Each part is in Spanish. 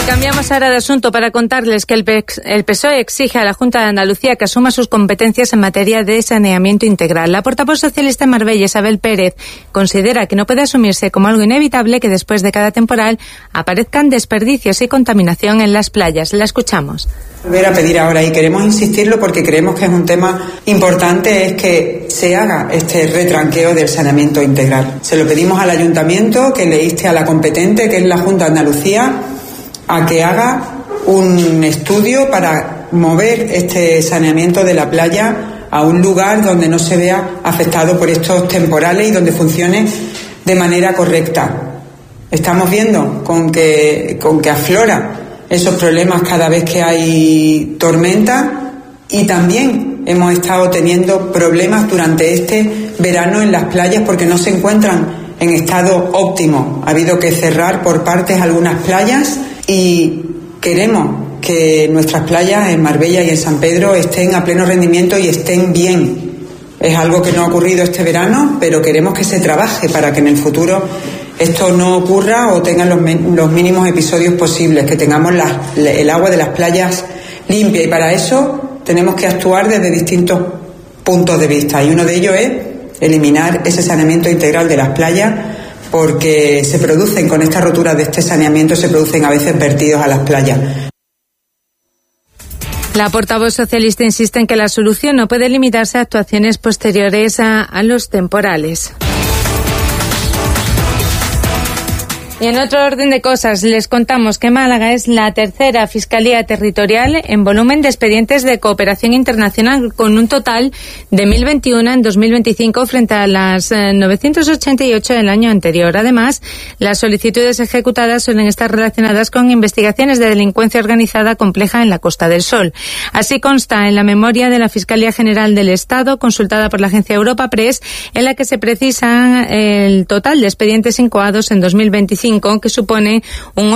Cambiamos ahora de asunto para contarles que el PSOE exige a la Junta de Andalucía que asuma sus competencias en materia de saneamiento integral. La portavoz socialista en Marbella, Isabel Pérez, considera que no puede asumirse como algo inevitable que después de cada temporal aparezcan desperdicios y contaminación en las playas. La escuchamos. Volver a pedir ahora, y queremos insistirlo porque creemos que es un tema importante, es que se haga este retranqueo del saneamiento integral. Se lo pedimos al Ayuntamiento, que le inste a la competente, que es la Junta de Andalucía, a que haga un estudio para mover este saneamiento de la playa a un lugar donde no se vea afectado por estos temporales y donde funcione de manera correcta. Estamos viendo con que aflora esos problemas cada vez que hay tormenta, y también hemos estado teniendo problemas durante este verano en las playas porque no se encuentran en estado óptimo. Ha habido que cerrar por partes algunas playas y queremos que nuestras playas en Marbella y en San Pedro estén a pleno rendimiento y estén bien. Es algo que no ha ocurrido este verano, pero queremos que se trabaje para que en el futuro esto no ocurra o tengan los mínimos episodios posibles, que tengamos el agua de las playas limpia, y para eso tenemos que actuar desde distintos puntos de vista, y uno de ellos es eliminar ese saneamiento integral de las playas, porque se producen, con esta rotura de este saneamiento, se producen a veces vertidos a las playas. La portavoz socialista insiste en que la solución no puede limitarse a actuaciones posteriores a los temporales. Y en otro orden de cosas, les contamos que Málaga es la tercera fiscalía territorial en volumen de expedientes de cooperación internacional, con un total de 1.021 en 2025 frente a las 988 del año anterior. Además, las solicitudes ejecutadas suelen estar relacionadas con investigaciones de delincuencia organizada compleja en la Costa del Sol. Así consta en la memoria de la Fiscalía General del Estado, consultada por la agencia Europa Press, en la que se precisa el total de expedientes incoados en 2025, que supone un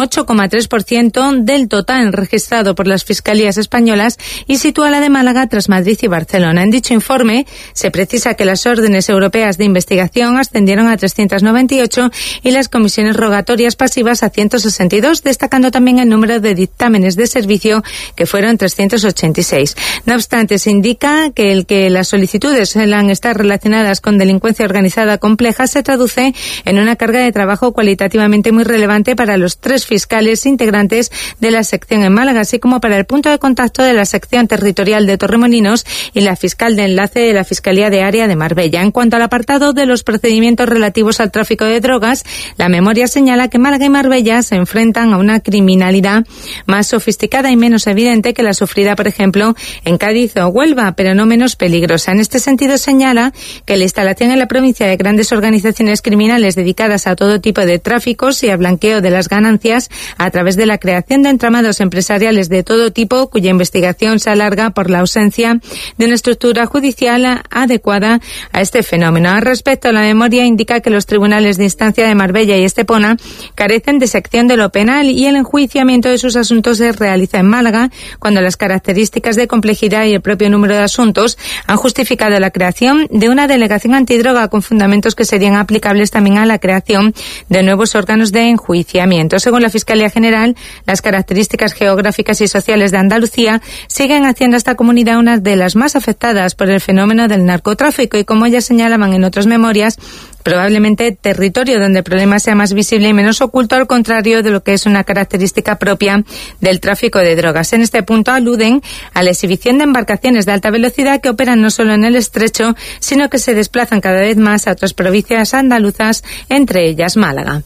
8,3% del total registrado por las fiscalías españolas, y sitúa la de Málaga tras Madrid y Barcelona. En dicho informe se precisa que las órdenes europeas de investigación ascendieron a 398 y las comisiones rogatorias pasivas a 162, destacando también el número de dictámenes de servicio, que fueron 386. No obstante, se indica que las solicitudes suelen estar relacionadas con delincuencia organizada compleja se traduce en una carga de trabajo cualitativamente muy relevante para los 3 fiscales integrantes de la sección en Málaga, así como para el punto de contacto de la sección territorial de Torremolinos y la fiscal de enlace de la Fiscalía de Área de Marbella. En cuanto al apartado de los procedimientos relativos al tráfico de drogas, la memoria señala que Málaga y Marbella se enfrentan a una criminalidad más sofisticada y menos evidente que la sufrida, por ejemplo, en Cádiz o Huelva, pero no menos peligrosa. En este sentido, señala que la instalación en la provincia de grandes organizaciones criminales dedicadas a todo tipo de tráfico y a blanqueo de las ganancias a través de la creación de entramados empresariales de todo tipo, cuya investigación se alarga por la ausencia de una estructura judicial adecuada a este fenómeno. Al respecto, la memoria indica que los tribunales de instancia de Marbella y Estepona carecen de sección de lo penal y el enjuiciamiento de sus asuntos se realiza en Málaga, cuando las características de complejidad y el propio número de asuntos han justificado la creación de una delegación antidroga con fundamentos que serían aplicables también a la creación de nuevos órganos de enjuiciamiento. Según la Fiscalía General, las características geográficas y sociales de Andalucía siguen haciendo a esta comunidad una de las más afectadas por el fenómeno del narcotráfico y, como ya señalaban en otras memorias, probablemente territorio donde el problema sea más visible y menos oculto, al contrario de lo que es una característica propia del tráfico de drogas. En este punto aluden a la exhibición de embarcaciones de alta velocidad que operan no solo en el estrecho, sino que se desplazan cada vez más a otras provincias andaluzas, entre ellas Málaga.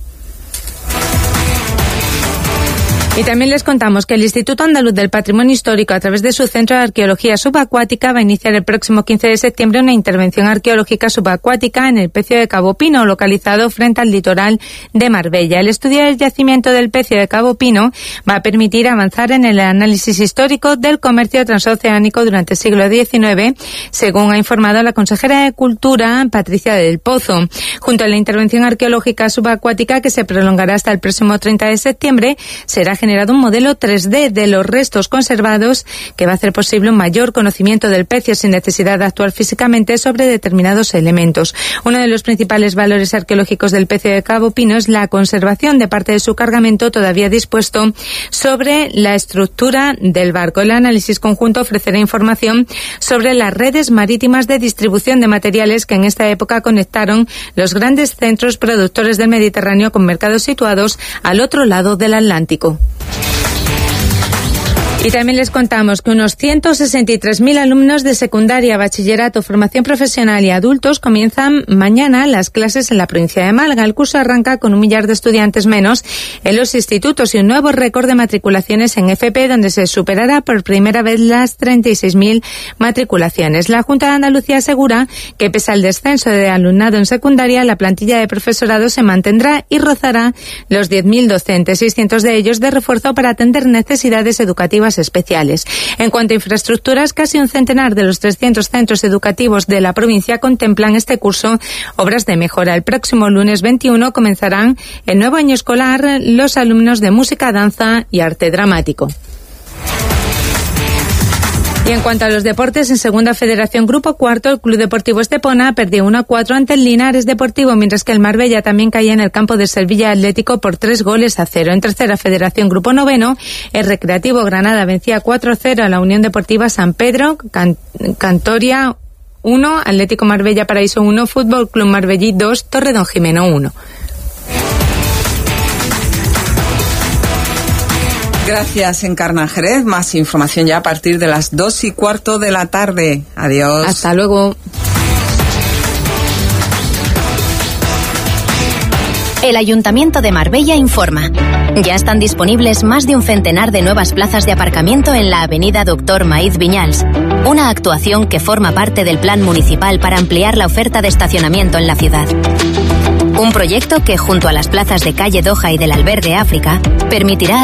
Y también les contamos que el Instituto Andaluz del Patrimonio Histórico, a través de su Centro de Arqueología Subacuática, va a iniciar el próximo 15 de septiembre una intervención arqueológica subacuática en el pecio de Cabo Pino, localizado frente al litoral de Marbella. El estudio del yacimiento del pecio de Cabo Pino va a permitir avanzar en el análisis histórico del comercio transoceánico durante el siglo XIX, según ha informado la consejera de Cultura, Patricia del Pozo. Junto a la intervención arqueológica subacuática, que se prolongará hasta el próximo 30 de septiembre, será generado un modelo 3D de los restos conservados que va a hacer posible un mayor conocimiento del pecio sin necesidad de actuar físicamente sobre determinados elementos. Uno de los principales valores arqueológicos del pecio de Cabo Pino es la conservación de parte de su cargamento todavía dispuesto sobre la estructura del barco. El análisis conjunto ofrecerá información sobre las redes marítimas de distribución de materiales que en esta época conectaron los grandes centros productores del Mediterráneo con mercados situados al otro lado del Atlántico. Y también les contamos que unos 163.000 alumnos de secundaria, bachillerato, formación profesional y adultos comienzan mañana las clases en la provincia de Málaga. El curso arranca con 1 millar de estudiantes menos en los institutos y un nuevo récord de matriculaciones en FP, donde se superará por primera vez las 36.000 matriculaciones. La Junta de Andalucía asegura que pese al descenso de alumnado en secundaria, la plantilla de profesorado se mantendrá y rozará los 10.000 docentes, 600 de ellos de refuerzo para atender necesidades educativas especiales. En cuanto a infraestructuras, casi un centenar de los 300 centros educativos de la provincia contemplan este curso obras de mejora. El próximo lunes 21 comenzarán el nuevo año escolar los alumnos de música, danza y arte dramático. Y en cuanto a los deportes, en Segunda Federación Grupo Cuarto, el Club Deportivo Estepona perdió 1-4 ante el Linares Deportivo, mientras que el Marbella también caía en el campo de Sevilla Atlético por 3-0. En Tercera Federación Grupo Noveno, el Recreativo Granada vencía 4-0 a la Unión Deportiva San Pedro, Cantoria 1, Atlético Marbella Paraíso 1, Fútbol Club Marbellí 2, Torredonjimeno 1. Gracias, Encarna Jerez. Más información ya a partir de las 2:15 de la tarde. Adiós. Hasta luego. El Ayuntamiento de Marbella informa. Ya están disponibles más de un centenar de nuevas plazas de aparcamiento en la avenida Doctor Maíz Viñals. Una actuación que forma parte del plan municipal para ampliar la oferta de estacionamiento en la ciudad. Un proyecto que, junto a las plazas de Calle Doha y del Albert de África, permitirá